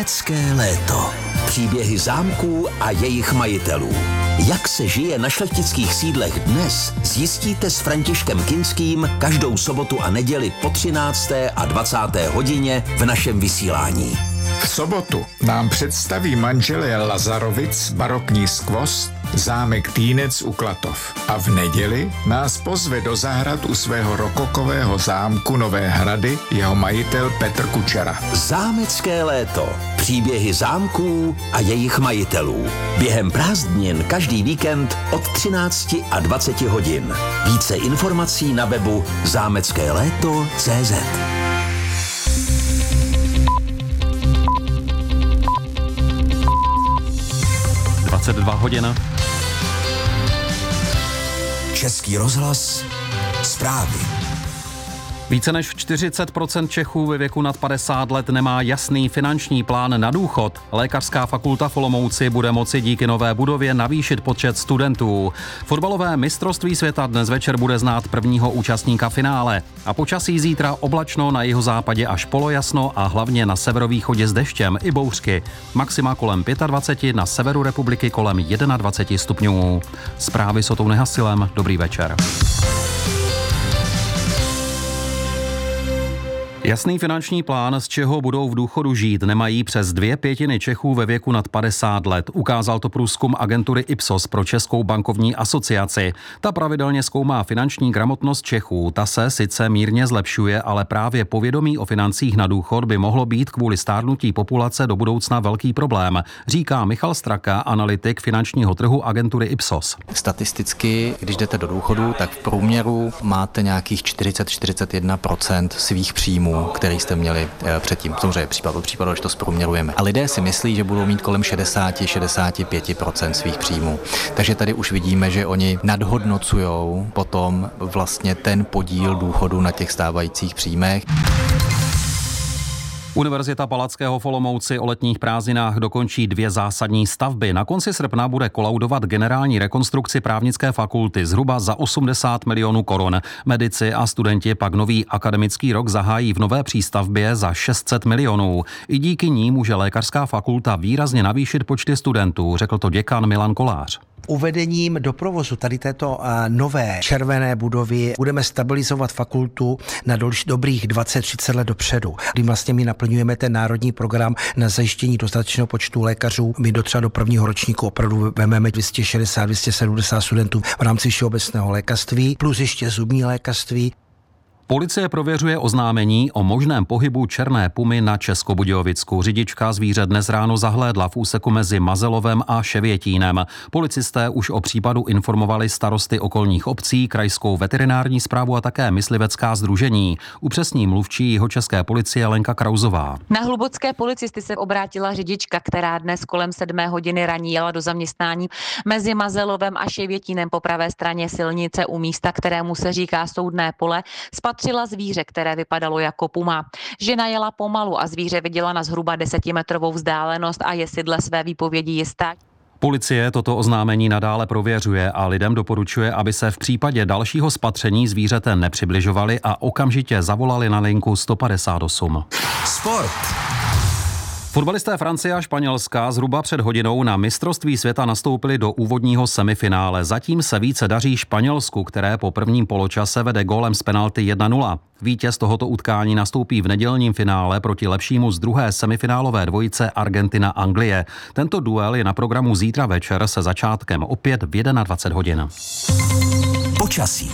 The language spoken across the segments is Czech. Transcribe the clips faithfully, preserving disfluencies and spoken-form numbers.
Zámecké léto. Příběhy zámků a jejich majitelů. Jak se žije na šlechtických sídlech dnes, zjistíte s Františkem Kinským každou sobotu a neděli po třinácté a dvacáté hodině v našem vysílání. V sobotu nám představí manželé Lazarovic barokní skvost zámek Týnec u Klatov. A v neděli nás pozve do zahrad u svého rokokového zámku Nové Hrady jeho majitel Petr Kučera. Zámecké léto. Příběhy zámků a jejich majitelů. Během prázdnin každý víkend od třinácti a dvaceti hodin. Více informací na webu zámecké léto tečka cé zet. dvacet dva hodin. Český rozhlas, zprávy. Více než čtyřicet procent Čechů ve věku nad padesát let nemá jasný finanční plán na důchod. Lékařská fakulta v Olomouci bude moci díky nové budově navýšit počet studentů. Fotbalové mistrovství světa dnes večer bude znát prvního účastníka finále. A počasí zítra oblačno, na jihozápadě až polojasno a hlavně na severovýchodě s deštěm i bouřky. Maxima kolem dvacet pět, na severu republiky kolem dvacet jedna stupňů. Zprávy s Otou Nehasilem. Dobrý večer. Jasný finanční plán, z čeho budou v důchodu žít, nemají přes dvě pětiny Čechů ve věku nad padesát let. Ukázal to průzkum agentury Ipsos pro Českou bankovní asociaci. Ta pravidelně zkoumá finanční gramotnost Čechů. Ta se sice mírně zlepšuje, ale právě povědomí o financích na důchod by mohlo být kvůli stárnutí populace do budoucna velký problém, říká Michal Straka, analytik finančního trhu agentury Ipsos. Statisticky, když jdete do důchodu, tak v průměru máte nějakých čtyřicet až čtyřicet jedna procent svých příjmů, který jste měli předtím. Samozřejmě případ od případu, když to zprůměrujeme. A lidé si myslí, že budou mít kolem šedesát až šedesát pět procent svých příjmů. Takže tady už vidíme, že oni nadhodnocujou potom vlastně ten podíl důchodu na těch stávajících příjmech. Univerzita Palackého v Olomouci o letních prázdninách dokončí dvě zásadní stavby. Na konci srpna bude kolaudovat generální rekonstrukci právnické fakulty zhruba za osmdesát milionů korun. Medici a studenti pak nový akademický rok zahájí v nové přístavbě za šest set milionů. I díky ní může lékařská fakulta výrazně navýšit počty studentů, řekl to děkan Milan Kolář. Uvedením do provozu tady této nové červené budovy budeme stabilizovat fakultu na dobrých dvacet třicet let dopředu. Kdy vlastně my naplňujeme ten národní program na zajištění dostatečného počtu lékařů. My do třeba do prvního ročníku opravdu vememe dvě stě šedesát až dvě stě sedmdesát studentů v rámci všeobecného lékařství plus ještě zubní lékařství. Policie prověřuje oznámení o možném pohybu černé pumy na Českobudějovicku. Řidička zvíře dnes ráno zahlédla v úseku mezi Mazelovem a Ševětínem. Policisté už o případu informovali starosty okolních obcí, krajskou veterinární správu a také myslivecká sdružení. Upřesní mluvčí jihočeské policie Lenka Krauzová. Na hlubocké policisty se obrátila řidička, která dnes kolem sedmé hodiny raní jela do zaměstnání mezi Mazelovem a Ševětínem po pravé straně silnice u místa, kterému se říká Soudné pole. Spatřila zvíře, které vypadalo jako puma. Žena jela pomalu a zvíře viděla na zhruba desetimetrovou vzdálenost a je si dle své výpovědi jistá. Policie toto oznámení nadále prověřuje a lidem doporučuje, aby se v případě dalšího spatření zvířete nepřibližovali a okamžitě zavolali na linku sto padesát osm. Sport. Fotbalisté Francie a Španělska zhruba před hodinou na mistrovství světa nastoupili do úvodního semifinále. Zatím se více daří Španělsku, které po prvním poločase vede gólem z penalty jedna nula. Vítěz tohoto utkání nastoupí v nedělním finále proti lepšímu z druhé semifinálové dvojice Argentina-Anglie. Tento duel je na programu zítra večer se začátkem opět v dvacet jedna hodin. Počasí.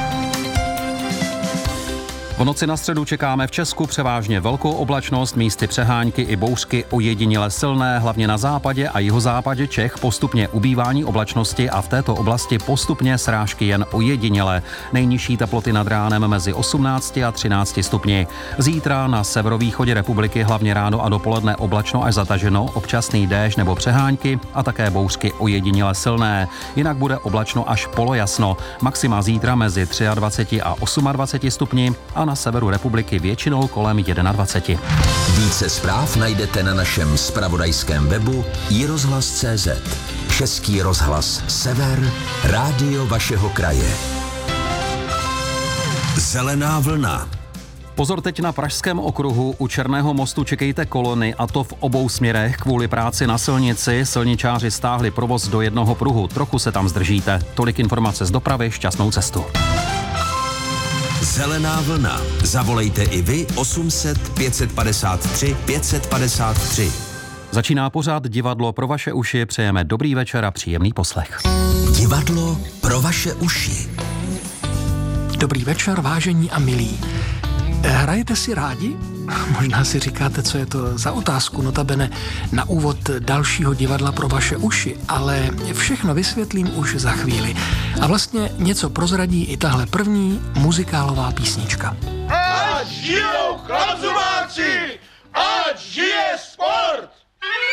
V noci na středu čekáme v Česku převážně velkou oblačnost, místy přehánky i bouřky ojediněle silné, hlavně na západě a jihozápadě Čech postupně ubývání oblačnosti a v této oblasti postupně srážky jen ojediněle. Nejnižší teploty nad ránem mezi osmnácti a třinácti stupni. Zítra na severovýchodě republiky hlavně ráno a dopoledne oblačno až zataženo, občasný déšť nebo přehánky a také bouřky ojediněle silné. Jinak bude oblačno až polojasno. Maxima zítra mezi dvaceti třemi a dvaceti osmi stupni a na severu republiky většinou kolem dvacet jedna. Více zpráv najdete na našem zpravodajském webu i rozhlas tečka cé zet. Český rozhlas Sever, rádio vašeho kraje. Zelená vlna. Pozor, teď na Pražském okruhu u Černého mostu čekejte kolony, a to v obou směrech kvůli práci na silnici. Silničáři stáhli provoz do jednoho pruhu, trochu se tam zdržíte. Tolik informace z dopravy, šťastnou cestu. Zelená vlna. Zavolejte i vy osm set pět padesát tři pět padesát tři. Začíná pořád Divadlo pro vaše uši. Přejeme dobrý večer a příjemný poslech. Divadlo pro vaše uši. Dobrý večer, vážení a milí. Hrajete si rádi? Možná si říkáte, co je to za otázku, notabene na úvod dalšího Divadla pro vaše uši, ale všechno vysvětlím už za chvíli. A vlastně něco prozradí i tahle první muzikálová písnička. Ať žijou chlapzumáci! Ať žije sport!